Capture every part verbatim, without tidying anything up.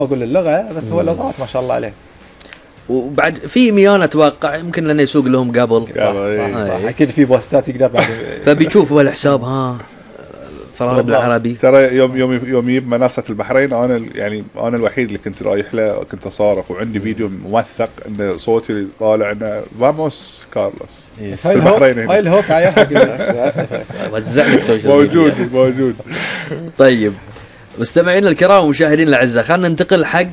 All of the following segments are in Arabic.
اقول اللغه بس هو لغات ما شاء الله عليه. وبعد في ميان اتوقع يمكن لانه يسوق لهم قبل. صح صح, صح. اكيد في بوستات يقدر بعد فبيشوفوا الحساب ها فرار بالعربي. ترى يوم يوم يوم يجيب منصه البحرين انا يعني انا الوحيد اللي كنت رايح له كنت اصارخ وعندي فيديو موثق ان صوتي طالع انه فاموس كارلوس في البحرين. هاي الهوك عيا حق للاسف وزع لك سوشيال موجود موجود. طيب مستمعينا الكرام ومشاهدينا الاعزاء خلينا ننتقل حق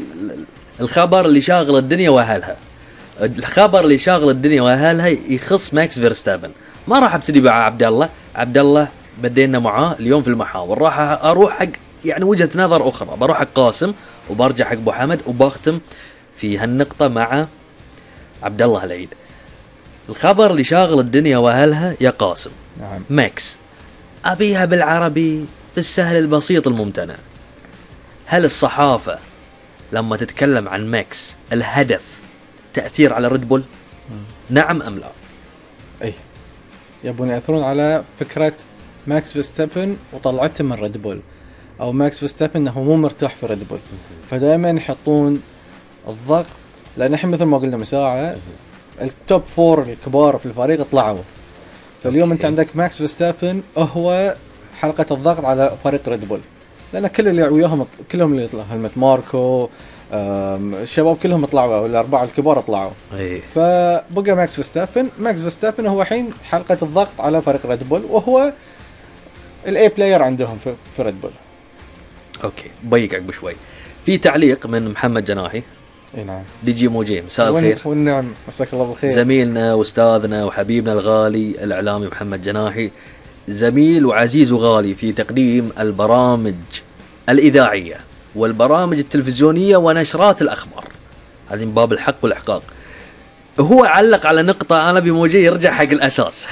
الخبر اللي شاغل الدنيا واهلها. الخبر اللي شاغل الدنيا واهلها يخص ماكس فيرستابن. ما راح ابتدي مع عبد الله. عبد الله بدينا معاه اليوم في المحاور، راح اروح حق يعني وجهة نظر اخرى، بروح حق قاسم وبرجع حق ابو حمد وبختم في هالنقطة مع عبد الله العيد. الخبر اللي شاغل الدنيا واهلها يا قاسم. نعم. ماكس ابيها بالعربي بالسهل البسيط الممتنع. هل الصحافة لما تتكلم عن ماكس الهدف تأثير على ريد بول؟ نعم أم لا؟ أي يبون يأثرون على فكرة ماكس فيرستابن وطلعته من ريد بول، أو ماكس فيرستابن أنه مو مرتاح في ريد بول، فدائما يحطون الضغط. لأن إحنا مثل ما قلنا مساعة التوب فور الكبار في الفريق طلعوا، فاليوم أنت عندك ماكس فيرستابن هو حلقة الضغط على فريق ريد بول، لأن كل اللي وياهم كلهم اللي يطلع هلمت ماركو الشباب كلهم طلعوا، الأربعة الكبار طلعوا. أيه. فبقى ماكس فيرستابن. ماكس فيرستابن هو حين حلقة الضغط على فريق ريد بول، وهو الاي بلاير عندهم في, في ريد بول. اوكي بيك عقب شوي. في تعليق من محمد جناحي. اي نعم. دي جي موجي مساء الخير. والنعم مساك الله بالخير. زميلنا واستاذنا وحبيبنا الغالي الاعلامي محمد جناحي، زميل وعزيز وغالي في تقديم البرامج الإذاعية والبرامج التلفزيونية ونشرات الأخبار، هذه من باب الحق والإحقاق. هو علق على نقطة أنا بموجي يرجع حق الأساس.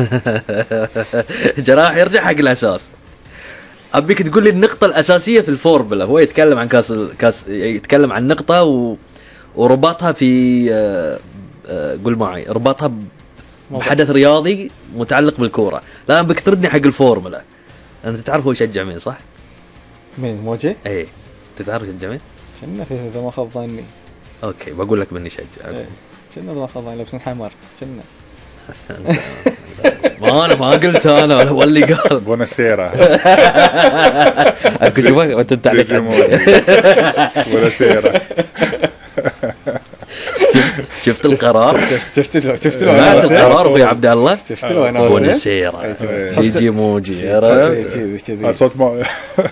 جراح يرجع حق الأساس. أبيك تقول لي النقطة الأساسية في الفورمولا. هو يتكلم عن كاس كاس يتكلم عن نقطة و... وربطها في آه... آه... قول معي ربطها ب... بحدث رياضي متعلق بالكورة. لا بك تردني حق الفورمولا. أنت تعرف هو يشجع مين صح؟ مين موجي؟ إيه تتعرف يشجع مين؟ كنا في إذا ما خاب ظني. أوكي بقول لك من يشجع. إيه. كنا إذا ما خاب ظني لابسين حمر كنا. ما أنا ما قلت أنا ولا هو اللي قال. بوناسيرا. كنت شوفك وأنت تعلق. بوناسيرا. شفت شفت القرار شفت شفت شفت سمعت القرار ابو عبد الله شفت له انا بونسيرا يجي موجي كذي صوت ما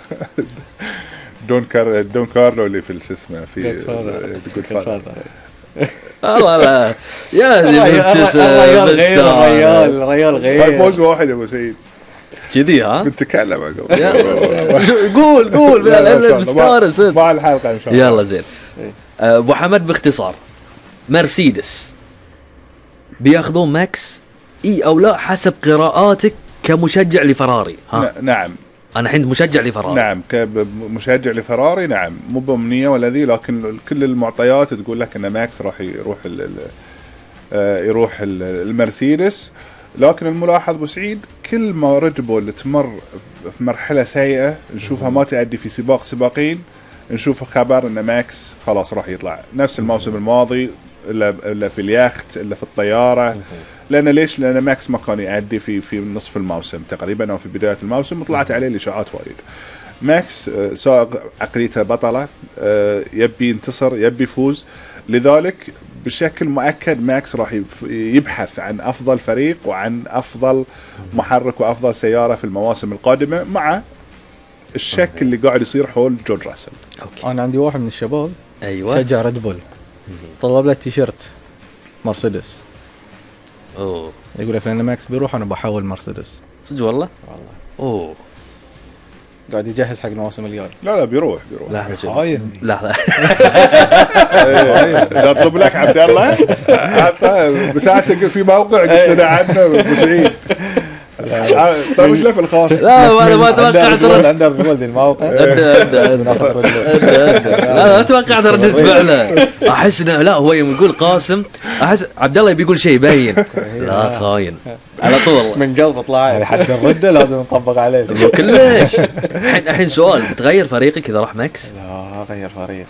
دون كار دون كارلو اللي في اسمه في جود فاذر. الله لا يا مبتسم ريال غير ريال ريال غير فوز واحد يا ابو سعيد كذي ها بنتكلم قول قول بالستارز مع الحلقه ان شاء الله. يلا زين ابو حمد باختصار مرسيدس بياخذون ماكس اي او لا حسب قراءاتك كمشجع لفراري؟ ها نعم انا الحين مشجع لفراري. نعم كمشجع لفراري نعم مو بأمنية ولا ذي، لكن كل المعطيات تقول لك ان ماكس راح يروح ال يروح المرسيدس. لكن الملاحظ ابو سعيد كل ما ريد بول تمر في مرحلة سيئة نشوفها ما تؤدي في سباق سباقين نشوف خبر ان ماكس خلاص راح يطلع نفس الموسم الماضي الا الا في اليخت الا في الطياره. لان ليش؟ لان ماكس ما كان يعدي في في نصف الموسم تقريبا او في بدايه الموسم وطلعت عليه الاشاعات وايد. ماكس سائق عقليته بطله يبي ينتصر يبي يفوز، لذلك بشكل مؤكد ماكس راح يبحث عن افضل فريق وعن افضل محرك وافضل سياره في المواسم القادمه مع الشك اللي قاعد يصير حول جورج راسل. أوكي. انا عندي واحد من الشباب ايوه شجع ريد بول طلب له تيشيرت مرسيدس. اوه يقول لك لان ماكس بيروح انا بحاول مرسيدس. صدق والله؟ والله اوه قاعد يجهز حق الموسم الجاي. لا لا بيروح بيروح لحظه خاين لحظه لا اطلب لك عبد الله بساعتك في موقع قلت له عنه ابو سعيد. طيب وش له في الخاص؟ لا انا ما توقعت رد عندنا بولد الموقع لا ما توقعت ردة فعله. احس انه لا هو يوم يقول قاسم احس عبد الله بيقول شيء باين لا خاين على طول من قلب طلع يعني حتى الرده لازم نطبق عليه كلش. الحين الحين سؤال بتغير فريقك اذا راح ماكس؟ لا غير فريق